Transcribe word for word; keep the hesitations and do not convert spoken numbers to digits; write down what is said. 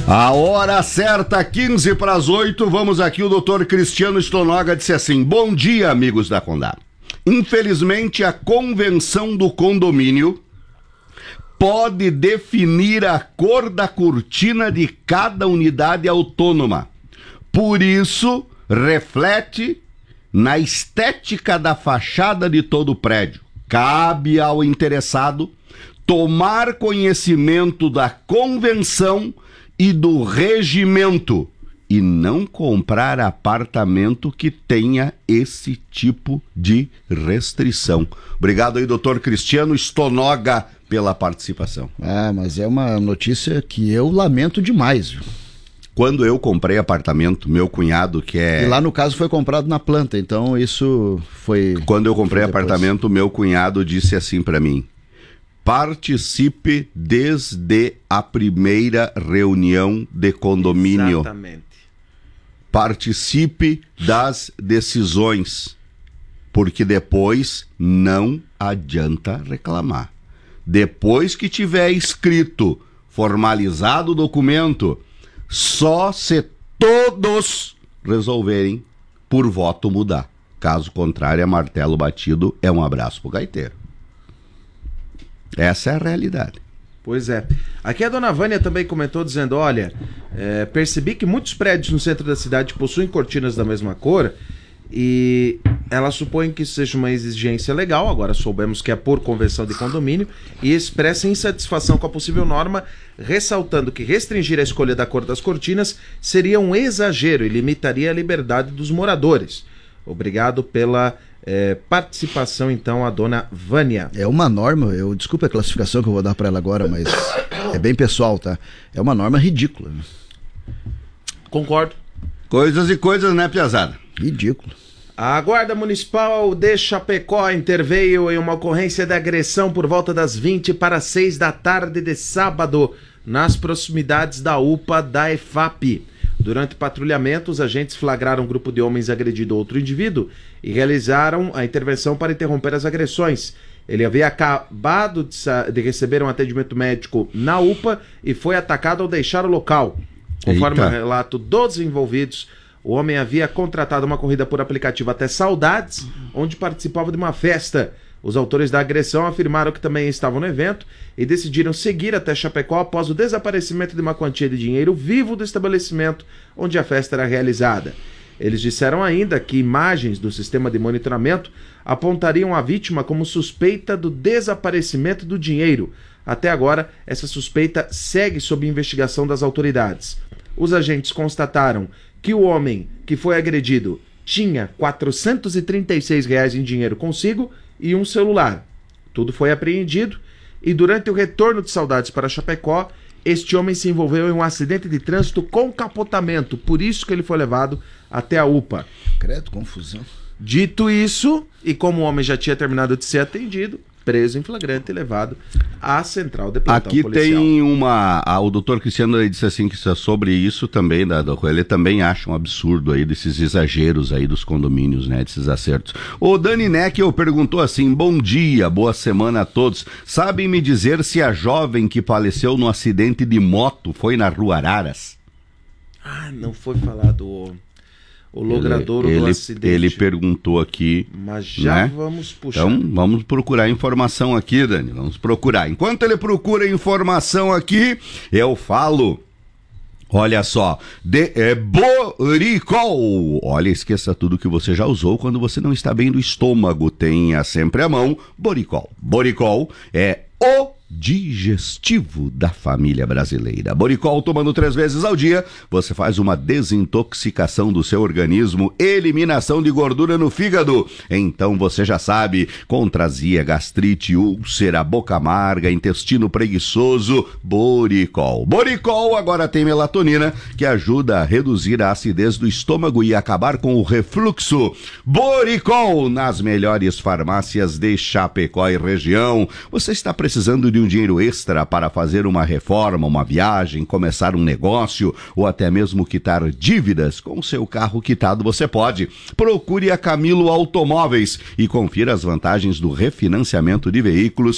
A hora certa, quinze para as oito, vamos aqui, o doutor Cristiano Stonoga disse assim: bom dia, amigos da Condá. Infelizmente, a convenção do condomínio pode definir a cor da cortina de cada unidade autônoma. Por isso, reflete na estética da fachada de todo o prédio. Cabe ao interessado tomar conhecimento da convenção e do regimento e não comprar apartamento que tenha esse tipo de restrição. Obrigado aí, doutor Cristiano Stonoga, pela participação. Ah, mas é uma notícia que eu lamento demais, viu? Quando eu comprei apartamento, meu cunhado, que é... E lá no caso foi comprado na planta, então isso foi... Quando eu comprei apartamento, meu cunhado disse assim pra mim: participe desde a primeira reunião de condomínio. Exatamente. Participe das decisões, porque depois não adianta reclamar. Depois que tiver escrito, formalizado o documento, só se todos resolverem por voto mudar. Caso contrário, é martelo batido, é um abraço pro gaiteiro. Essa é a realidade. Pois é. Aqui a dona Vânia também comentou dizendo, olha, é, percebi que muitos prédios no centro da cidade possuem cortinas da mesma cor e ela supõe que isso seja uma exigência legal, agora soubemos que é por convenção de condomínio, e expressa insatisfação com a possível norma, ressaltando que restringir a escolha da cor das cortinas seria um exagero e limitaria a liberdade dos moradores. Obrigado pela é, participação, então, a dona Vânia. É uma norma, eu desculpe a classificação que eu vou dar para ela agora, mas é bem pessoal, tá? É uma norma ridícula. Concordo. Coisas e coisas, né, piazada? Ridículo. A Guarda Municipal de Chapecó interveio em uma ocorrência de agressão por volta das vinte para seis da tarde de sábado, nas proximidades da U P A da E F A P. Durante patrulhamento, os agentes flagraram um grupo de homens agredindo outro indivíduo e realizaram a intervenção para interromper as agressões. Ele havia acabado de, de receber um atendimento médico na U P A e foi atacado ao deixar o local. Conforme o relato dos envolvidos, o homem havia contratado uma corrida por aplicativo até Saudades, onde participava de uma festa. Os autores da agressão afirmaram que também estavam no evento e decidiram seguir até Chapecó após o desaparecimento de uma quantia de dinheiro vivo do estabelecimento onde a festa era realizada. Eles disseram ainda que imagens do sistema de monitoramento apontariam a vítima como suspeita do desaparecimento do dinheiro. Até agora, essa suspeita segue sob investigação das autoridades. Os agentes constataram que o homem que foi agredido tinha quatrocentos e trinta e seis reais em dinheiro consigo e um celular. Tudo foi apreendido e durante o retorno de Saudades para Chapecó, este homem se envolveu em um acidente de trânsito com capotamento, por isso que ele foi levado até a U P A. Credo, confusão. Dito isso, e como o homem já tinha terminado de ser atendido, preso em flagrante e levado à central de plantão Aqui policial. tem uma... A, o doutor Cristiano ele disse assim que sobre isso também, da, da, ele também acha um absurdo aí desses exageros aí dos condomínios, né, desses acertos. O Dani Neckel perguntou assim: bom dia, boa semana a todos. Sabem me dizer se a jovem que faleceu no acidente de moto foi na Rua Araras? Ah, não foi falado o, o logradouro ele, do ele, acidente. Ele perguntou aqui. Mas já, né? Vamos puxar. Então, vamos procurar informação aqui, Dani. Vamos procurar. Enquanto ele procura informação aqui, eu falo. Olha só, de é, Boricol. Olha, esqueça tudo que você já usou quando você não está bem do estômago. Tenha sempre à mão Boricol. Boricol é o digestivo da família brasileira. Boricol, tomando três vezes ao dia, você faz uma desintoxicação do seu organismo, eliminação de gordura no fígado. Então você já sabe, contra azia, gastrite, úlcera, boca amarga, intestino preguiçoso, Boricol. Boricol agora tem melatonina, que ajuda a reduzir a acidez do estômago e acabar com o refluxo. Boricol, nas melhores farmácias de Chapecó e região. Você está precisando de um dinheiro extra para fazer uma reforma, uma viagem, começar um negócio ou até mesmo quitar dívidas? Com seu carro quitado você pode. Procure a Camilo Automóveis e confira as vantagens do refinanciamento de veículos